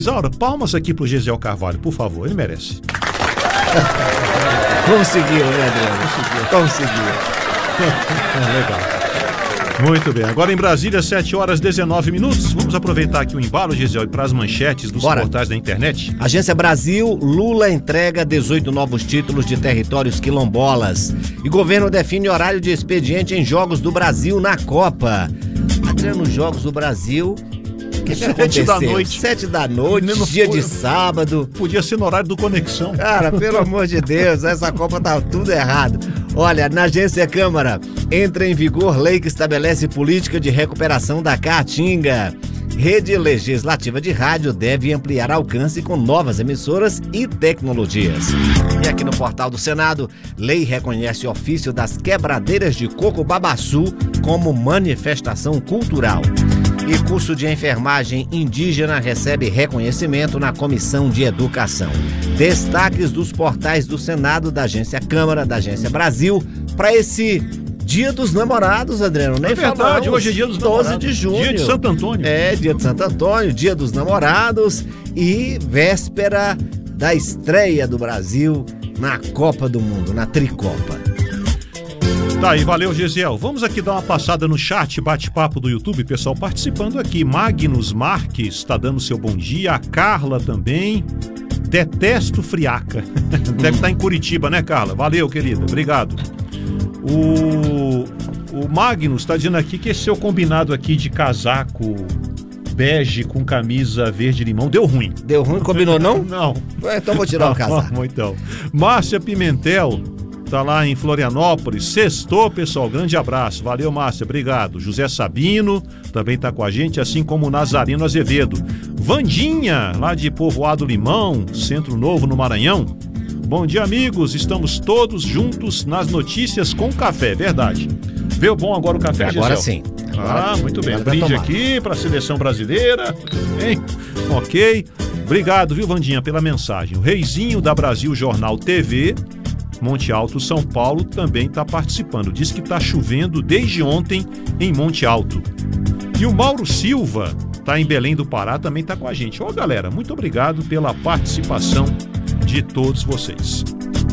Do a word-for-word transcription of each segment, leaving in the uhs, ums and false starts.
Isaura, palmas aqui pro Gesiel Carvalho, por favor, ele merece. Conseguiu, né, Adriano? Conseguiu. Legal. Muito bem, agora em Brasília, sete horas e dezenove minutos. Vamos aproveitar aqui o embalo, Gesiel, para as manchetes dos Bora. portais da internet. Agência Brasil, Lula entrega dezoito novos títulos de territórios quilombolas. E governo define horário de expediente em Jogos do Brasil na Copa. Adriano, Jogos do Brasil... Que que Sete da noite. Sete da noite, Não dia foi- de sábado. Podia ser no horário do Conexão. Cara, pelo amor de Deus, essa Copa tá tudo errado. Olha, na Agência Câmara, entra em vigor lei que estabelece política de recuperação da Caatinga. Rede Legislativa de Rádio deve ampliar alcance com novas emissoras e tecnologias. E aqui no portal do Senado, lei reconhece o ofício das quebradeiras de coco babaçu como manifestação cultural. E curso de enfermagem indígena recebe reconhecimento na Comissão de Educação. Destaques dos portais do Senado, da Agência Câmara, da Agência Brasil, para esse Dia dos Namorados, Adriano. Nem É verdade, falamos. hoje é Dia dos doze Namorados. de junho. Dia de Santo Antônio. É, Dia de Santo Antônio, Dia dos Namorados e véspera da estreia do Brasil na Copa do Mundo, na Tricopa. Tá aí, valeu, Gesiel. Vamos aqui dar uma passada no chat, bate-papo do YouTube, pessoal participando aqui. Magnus Marques está dando seu bom dia, a Carla também. Detesto friaca. Deve estar em Curitiba, né, Carla? Valeu, querida, obrigado. O, o Magnus está dizendo aqui que esse seu combinado aqui de casaco bege com camisa verde-limão deu ruim. Deu ruim? Combinou não? Não. Então vou tirar o casaco. Vamos, então. Márcia Pimentel tá lá em Florianópolis. Sextou, pessoal. Grande abraço. Valeu, Márcia. Obrigado. José Sabino também tá com a gente, assim como o Nazarino Azevedo. Vandinha, lá de Povoado Limão, Centro Novo, no Maranhão. Bom dia, amigos. Estamos todos juntos nas notícias com café. Verdade. Veio bom agora o café, Agora Gisele? sim. Ah, muito bem. Agora tá Brinde tomado. aqui para a seleção brasileira. Muito bem. Ok. Obrigado, viu, Vandinha, pela mensagem. O Reizinho da Brasil Jornal T V, Monte Alto, São Paulo, também está participando. Diz que está chovendo desde ontem em Monte Alto. E o Mauro Silva, está em Belém do Pará, também está com a gente. Ó, galera, muito obrigado pela participação de todos vocês.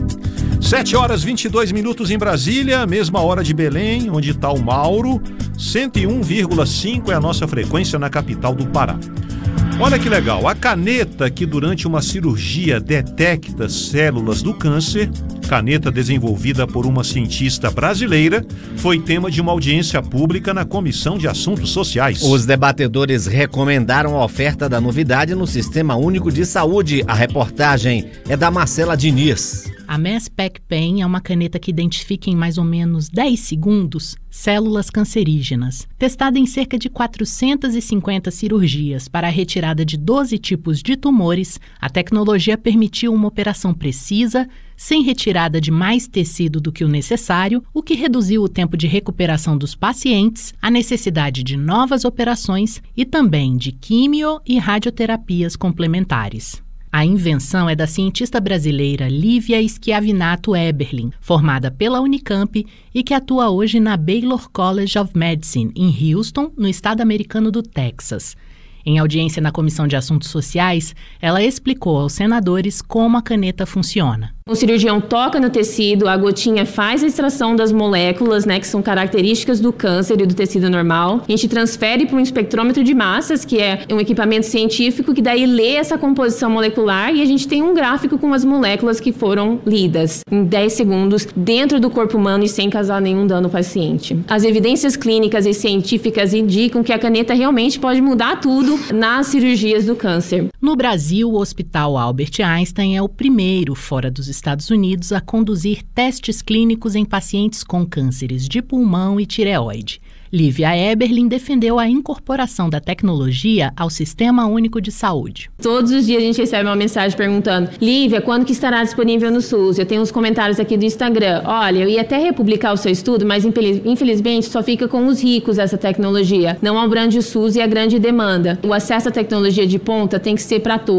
sete horas e vinte e dois minutos em Brasília, mesma hora de Belém, onde está o Mauro. cento e um vírgula cinco é a nossa frequência na capital do Pará. Olha que legal, a caneta que durante uma cirurgia detecta células do câncer, caneta desenvolvida por uma cientista brasileira, foi tema de uma audiência pública na Comissão de Assuntos Sociais. Os debatedores recomendaram a oferta da novidade no Sistema Único de Saúde. A reportagem é da Marcela Diniz. A Mass-Spec Pen é uma caneta que identifica em mais ou menos dez segundos células cancerígenas. Testada em cerca de quatrocentas e cinquenta cirurgias para a retirada de doze tipos de tumores, a tecnologia permitiu uma operação precisa, sem retirada de mais tecido do que o necessário, o que reduziu o tempo de recuperação dos pacientes, a necessidade de novas operações e também de quimio e radioterapias complementares. A invenção é da cientista brasileira Lívia Schiavinato Eberlin, formada pela Unicamp e que atua hoje na Baylor College of Medicine, em Houston, no estado americano do Texas. Em audiência na Comissão de Assuntos Sociais, ela explicou aos senadores como a caneta funciona. O cirurgião toca no tecido, a gotinha faz a extração das moléculas, né, que são características do câncer e do tecido normal. A gente transfere para um espectrômetro de massas, que é um equipamento científico que daí lê essa composição molecular e a gente tem um gráfico com as moléculas que foram lidas em dez segundos dentro do corpo humano e sem causar nenhum dano ao paciente. As evidências clínicas e científicas indicam que a caneta realmente pode mudar tudo nas cirurgias do câncer. No Brasil, o Hospital Albert Einstein é o primeiro fora dos Estados Unidos a conduzir testes clínicos em pacientes com cânceres de pulmão e tireoide. Lívia Eberlin defendeu a incorporação da tecnologia ao Sistema Único de Saúde. Todos os dias a gente recebe uma mensagem perguntando: Lívia, quando que estará disponível no SUS? Eu tenho uns comentários aqui do Instagram. Olha, eu ia até republicar o seu estudo, mas infelizmente só fica com os ricos essa tecnologia. Não abrange o SUS e a grande demanda. O acesso à tecnologia de ponta tem que ser para todos.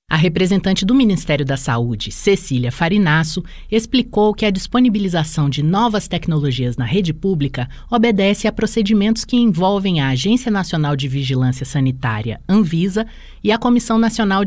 A representante do Ministério da Saúde, Cecília Farinasso, explicou que a disponibilização de novas tecnologias na rede pública obedece a procedimentos que envolvem a Agência Nacional de Vigilância Sanitária, Anvisa, e a Comissão Nacional